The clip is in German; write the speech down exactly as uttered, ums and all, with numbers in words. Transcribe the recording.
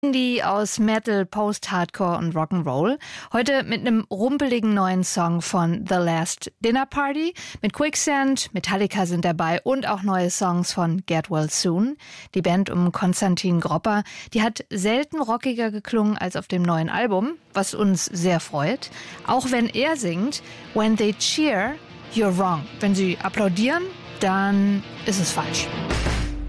Die aus Metal, Post-Hardcore und Rock'n'Roll. Heute mit einem rumpeligen neuen Song von The Last Dinner Party. Mit Quicksand, Metallica sind dabei und auch neue Songs von Get Well Soon. Die Band um Konstantin Gropper, die hat selten rockiger geklungen als auf dem neuen Album, was uns sehr freut. Auch wenn er singt, When they cheer, you're wrong. Wenn sie applaudieren, dann ist es falsch.